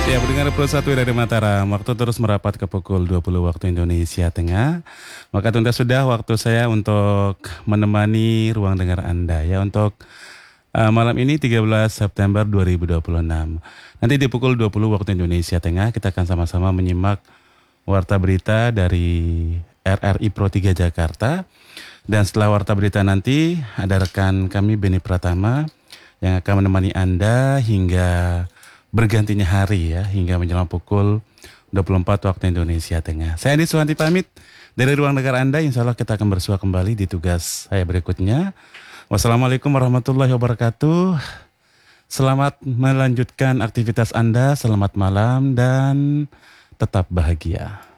Ya, pendengar Pro 1 dari Mataram, waktu terus merapat ke pukul 20 waktu Indonesia Tengah. Maka tunda sudah waktu saya untuk menemani ruang dengar Anda ya untuk malam ini 13 September 2026. Nanti di pukul 20 waktu Indonesia Tengah kita akan sama-sama menyimak warta berita dari RRI Pro 3 Jakarta. Dan setelah warta berita nanti ada rekan kami Beni Pratama yang akan menemani Anda hingga bergantinya hari ya, hingga menjelang pukul 24 waktu Indonesia Tengah. Saya Andi Suwanti pamit dari ruang dengar Anda. Insya Allah kita akan bersua kembali di tugas saya berikutnya. Wassalamualaikum warahmatullahi wabarakatuh. Selamat melanjutkan aktivitas Anda, selamat malam dan tetap bahagia.